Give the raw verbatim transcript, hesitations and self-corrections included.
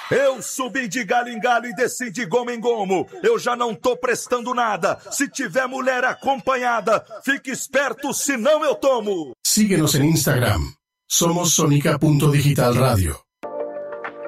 Eu subi de galho em galho e desci de gomo em gomo. Eu já não tô prestando nada. Se tiver mulher acompanhada, fique esperto, senão eu tomo. Síguenos en Instagram. Somos Sonica punto Digital Radio.